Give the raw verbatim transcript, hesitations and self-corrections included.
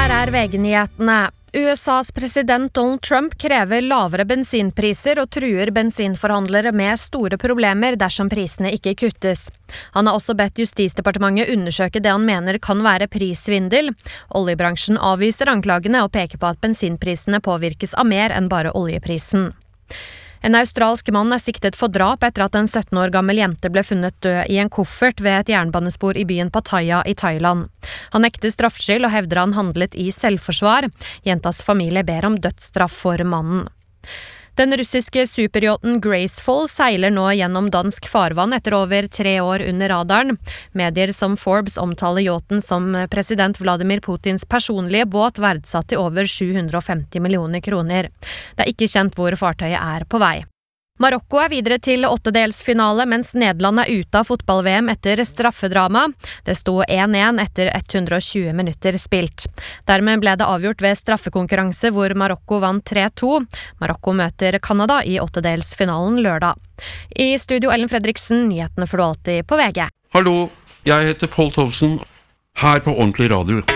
Her er V G-nyhetene. U S A's president Donald Trump krever lavere bensinpriser og truer bensinforhandlere med store problemer dersom prisene ikke kuttes. Han har også bedt Justisdepartementet undersøke det han mener kan være prissvindel. Oljebransjen avviser anklagene og peker på at bensinprisene påvirkes av mer enn bare oljeprisen. En australsk mann er siktet for drap etter at en sytten år gammel jente ble funnet død i en koffert ved et jernbanespor i byen Pattaya i Thailand. Han nekter straffskyld og hevder han handlet i selvforsvar. Jentas familie ber om dødsstraff for mannen. Den russiske superyachten Graceful seiler nå gjennom dansk farvann etter over tre år under radaren. Medier som Forbes omtaler yachten som president Vladimir Putins personlige båt verdsatt til over sju hundre og femti millioner kroner. Det er ikke kjent hvor fartøyet er på vei. Marokko er videre til åttedelsfinale, mens Nederland er ute av fotball-V M etter straffedrama. Det sto én én etter hundre og tjue minutter spilt. Dermed ble det avgjort ved straffekonkurranse hvor Marokko vant tre to. Marokko møter Canada i åttedelsfinalen lørdag. I studio Ellen Fredriksen, nyhetene får du alltid på V G. Hallo, jeg heter Paul Tovsen, her på Ordentlig Radio.